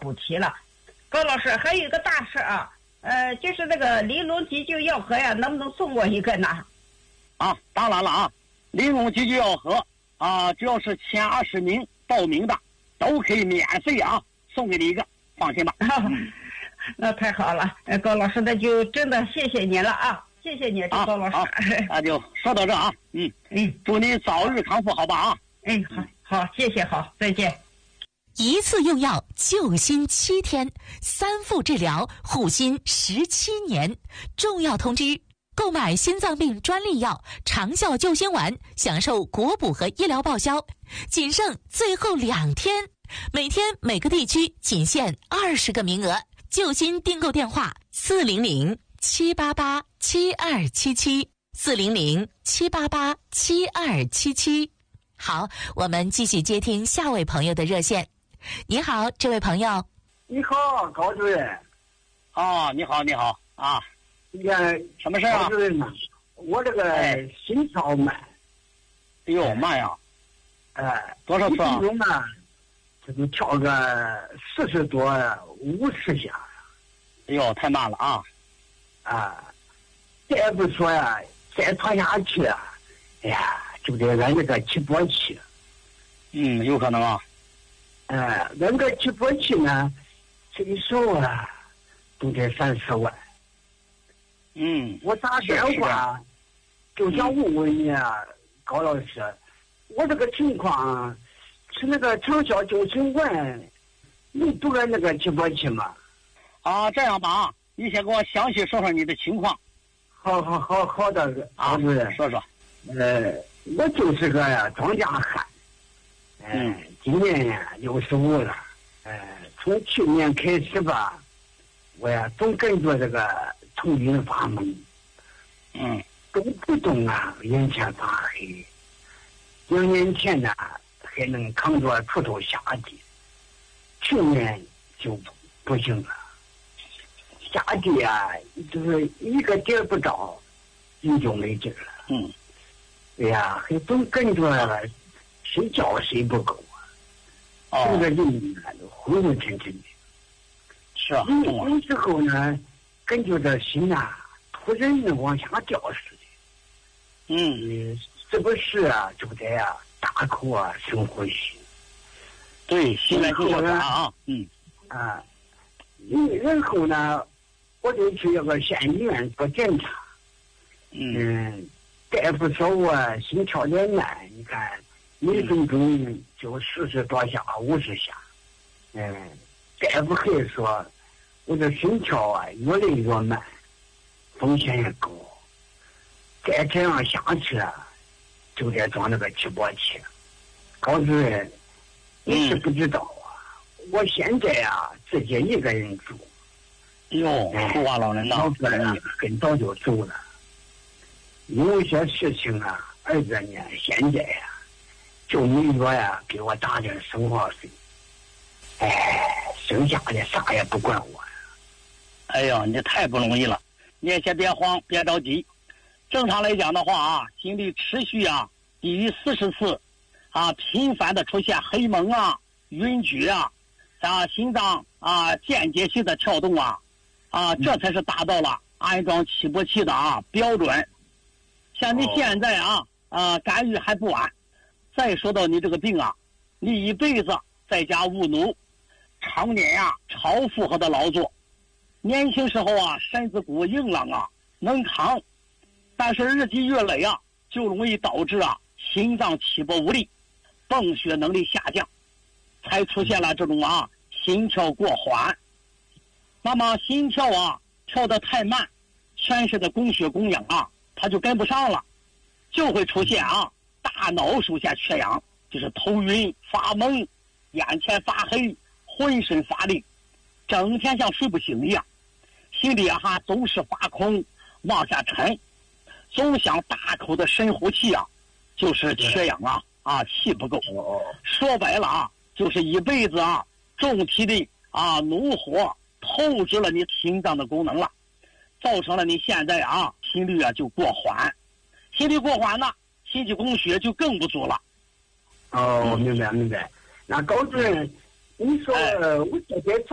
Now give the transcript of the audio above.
补齐了。高老师，还有一个大事啊，就是那个玲珑急救药盒呀，能不能送我一个呢？ 啊，当然了啊，玲珑急救药盒啊，只要是前20名报名的，都可以免费啊送给你一个，放心吧。 那太好了，高老师，那就真的谢谢您了啊，谢谢你，高老师。 那就说到这啊，祝你早日康复，好吧啊？ 好，谢谢，好，再见。 一次用药救心7天，3副治疗护心17年。重要通知：购买心脏病专利药长效救心丸，享受国补和医疗报销，仅剩最后2天，每天每个地区仅限20个名额。救心订购电话：400-788-7277，400-788-7277。好，我们继续接听下位朋友的热线。你好，这位朋友。 你好，高主任。 你好啊。什么事啊？ 高主任，我这个心跳慢。 哎呦，慢呀！多少次啊？ 1分钟呢，这就跳个40多50下。 哎呦，太慢了啊！ 再不说呀，再拖下去啊，哎呀，就得按这个起搏器。 有可能啊。 按个起搏器呢，最少啊，都得30万。我打电话就想问问你啊，高老师，我这个情况是那个长效救心丸，你读个那个起搏器吗？ 这样吧啊，你先给我详细说说你的情况。 好的，高主任， 说说。 我就是个庄稼汉，今年呀65了，从去年开始吧，我呀总感觉这个头晕发懵，动不动啊眼前发黑，2年前呢还能扛着锄头下地，去年就不行了，下地啊就是一个点不着，你就没劲了。哎呀，还总感觉谁叫谁不够啊！这个人昏昏沉沉的。 是啊。 有时候呢，感觉这心啊，突然往下掉似的。是不是啊？就得啊，大口啊深呼吸。 对，心来心小啊。 然后呢，我就去那个县医院做检查。大夫说我心跳点慢，你看每分钟就40多下50下。大夫还说我这心跳啊越来越慢，风险也高，再这样下去啊就得装那个起搏器。高主任，你是不知道啊，我现在啊自己一个人住。 孤寡老人呐， 很早就走了。有些事情啊，儿子呢，现在呀，就每月呀给我打点生活费，剩下的啥也不管我呀。 哎呀，你太不容易了，你也先别慌，别着急。正常来讲的话啊，心率持续啊低于40次，频繁的出现黑蒙啊、晕厥啊，心脏间歇性的跳动这才是达到了安装起搏器的标准。像你现在干预还不晚。再说到你这个病你一辈子在家务农，常年超负荷的劳作，年轻时候身子骨硬朗能扛，但是日积月累就容易导致心脏起搏无力，泵血能力下降，才出现了这种心跳过缓。那么心跳跳得太慢，全身的供血供氧它就跟不上了，就会出现大脑出现缺氧，就是头晕发懵，眼前发黑，浑身乏力，整天像睡不醒一样，心里总是发空往下沉，总想大口的深呼气就是缺氧气不够。说白了就是一辈子重体力怒火透支了你心脏的功能了，造成了你现在心率就过缓，心率过缓呢，心肌供血就更不足了。 明白。那高主任，你说我这边